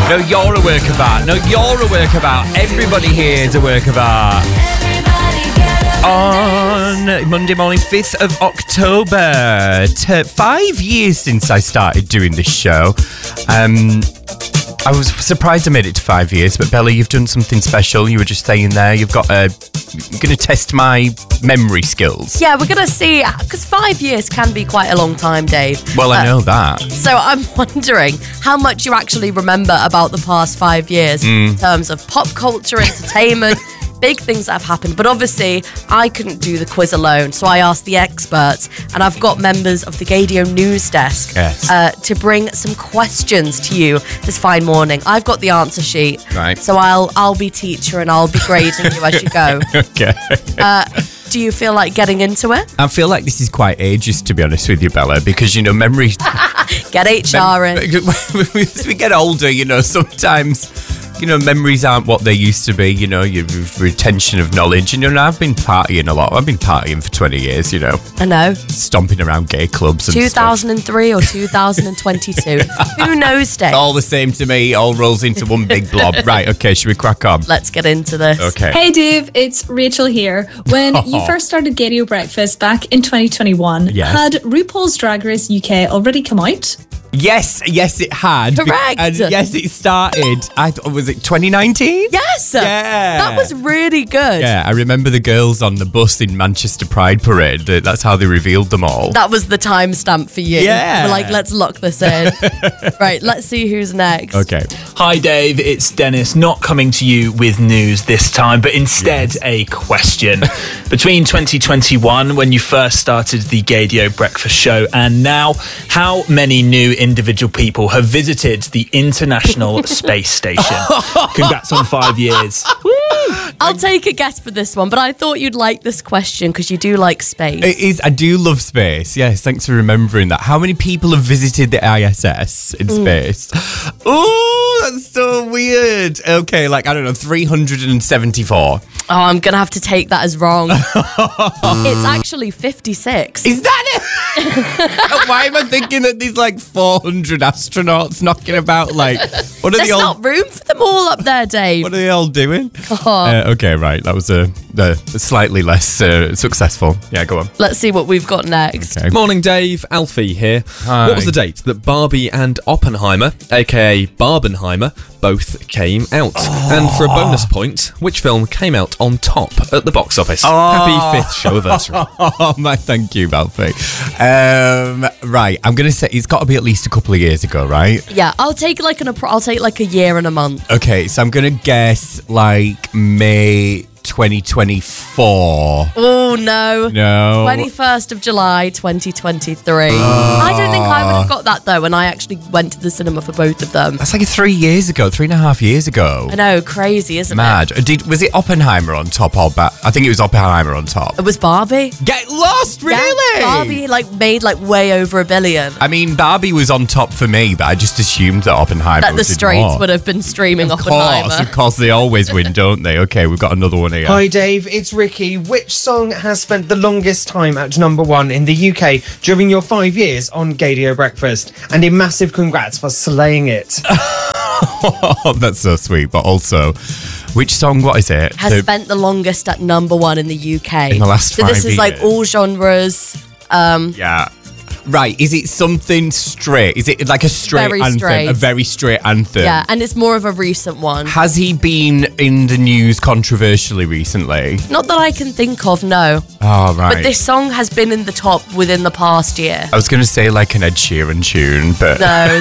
No, you're a work of art. No, you're a work of art. Everybody here is a work of art. On Monday morning, 5th of October. 5 years since I started doing this show. I was surprised I made it to 5 years, but Bella, you've done something special. You were just saying there, you're going to test my memory skills. Yeah, we're going to see, because 5 years can be quite a long time, Dave. Well, I know that. So I'm wondering how much you actually remember about the past 5 years in terms of pop culture, entertainment, big things that have happened. But obviously, I couldn't do the quiz alone, so I asked the experts, and I've got members of the Gaydio News Desk to bring some questions to you this fine morning. I've got the answer sheet, right? So I'll be teacher and I'll be grading you as you go. Okay. Do you feel like getting into it? I feel like this is quite ageist, to be honest with you, Bella, because, you know, memory... Get HR in. As we get older, you know, sometimes... You know, memories aren't what they used to be, you know, your retention of knowledge. And, you know, I've been partying a lot. I've been partying for 20 years, you know. I know. Stomping around gay clubs and 2003 or 2022. Who knows, Dave? All the same to me. All rolls into one big blob. Right, okay, should we crack on? Let's get into this. Okay. Hey, Dave, it's Rachel here. When you first started Gaydio Breakfast back in 2021, had RuPaul's Drag Race UK already come out? Yes, it had. Correct. And yes, it started. Was it 2019? Yes. Yeah. That was really good. Yeah, I remember the girls on the bus in Manchester Pride Parade. That's how they revealed them all. That was the timestamp for you. Yeah. We're like, let's lock this in. Right, let's see who's next. Okay. Hi, Dave. It's Dennis, not coming to you with news this time, but instead a question. Between 2021, when you first started the Gaydio Breakfast show, and now, how many new individual people have visited the International Space Station? Congrats on 5 years. I'll take a guess for this one, but I thought you'd like this question because you do like space. It is. I do love space. Yes, thanks for remembering that. How many people have visited the ISS in space? Oh, that's so weird. Okay, like, I don't know, 374. Oh, I'm going to have to take that as wrong. It's actually 56. Is that it? Why am I thinking that there's like 400 astronauts knocking about? Like, what are There's they all? not room for them all up there, Dave. What are they all doing? Oh. Okay, right. That was a slightly less successful. Yeah, go on. Let's see what we've got next. Okay. Morning, Dave. Alfie here. Hi. What was the date that Barbie and Oppenheimer, aka Barbenheimer, both came out? And for a bonus point, which film came out on top at the box office? Happy 5th show anniversary. Oh my, thank you, Balfi. Right, I'm gonna say it's got to be at least a couple of years ago, right? Yeah, I'll take like a year and a month. Okay, so I'm gonna guess like May 2024. Oh no. No. 21st of July 2023. I don't think I would have got that though when I actually went to the cinema for both of them. That's like 3.5 years ago. I know, crazy, isn't Mad. Was it Oppenheimer on top or I think it was Oppenheimer on top. it? It was Barbie. Get lost, really? Yeah, Barbie made way over $1 billion. I mean, Barbie was on top for me, but I just assumed that Oppenheimer That the did Straits more. would have been streaming Oppenheimer. Of course, they always win, don't they? Okay, we've got another one here. Hi Dave, it's Ricky. Which song has spent the longest time at #1 in the UK during your 5 years on Gaydio Breakfast? And a massive congrats for slaying it. Oh, that's so sweet. But also, which song, what is it? Has spent the longest at #1 in the UK. In the last so 5 this is like years. all genres. Yeah. Right, is it something straight? Is it like a straight Very anthem? straight. A very straight anthem? Yeah, and it's more of a recent one. Has he been in the news controversially recently? Not that I can think of, no. Oh, right. But this song has been in the top within the past year. I was going to say like an Ed Sheeran tune, but... No.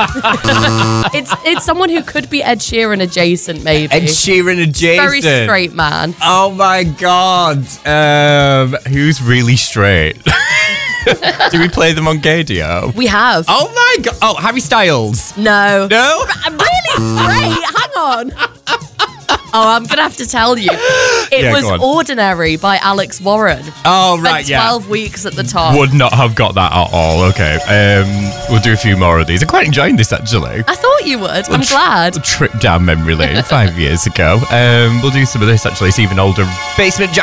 it's someone who could be Ed Sheeran adjacent, maybe. Ed Sheeran adjacent. Very straight man. Oh my God. Who's really straight? Do we play them on Gaydio? We have. Oh my God. Oh, Harry Styles. No. No? I'm really straight. Hang on. Oh, I'm going to have to tell you. It Yeah, was go on. Ordinary by Alex Warren. Oh, Spent right, yeah. 12 weeks at the top. Would not have got that at all. Okay. We'll do a few more of these. I'm quite enjoying this, actually. I thought you would. I'm glad. A trip down memory lane 5 years ago. We'll do some of this, actually. It's even older. Basement Jaxx